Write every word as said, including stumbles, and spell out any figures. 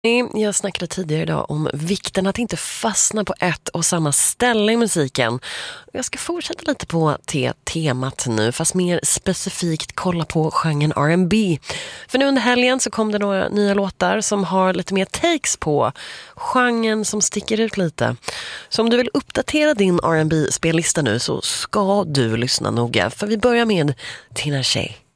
Jag snackade tidigare idag om vikten att inte fastna på ett och samma ställe i musiken. Jag ska fortsätta lite på det temat nu, fast mer specifikt kolla på genren R and B. För nu under helgen så kom det några nya låtar som har lite mer takes på genren som sticker ut lite. Så om du vill uppdatera din R and B-spellista nu så ska du lyssna noga. För vi börjar med Tinashe.